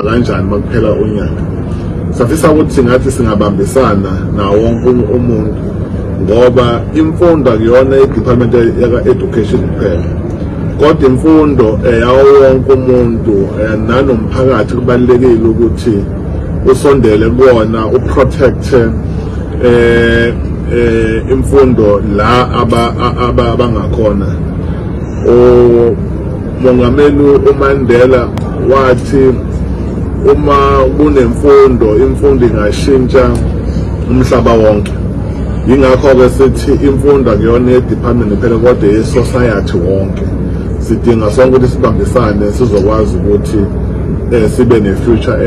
kuzohamba kanjani makuphela unyaka. Safisa ukuthi singathi singabambisana nawo wonke umuntu ngoba imfundo akuyona i-department yaka-education kuphela, kodwa imfundo yawo wonke umuntu nanomphakathi kubalulekile ukuthi usondele kuwona uprotect imfundo la abangakhona. Umongameli uMandela wathi uma kunemfundo, imfundo ingashintsha umhlaba wonke. Yingakho-ke sithi imfundo akuyona ye-department phela kodwa ye-society wonke. Sidinga sonke ukuthi sibambisane sizokwazi ukuthi sibe ne-future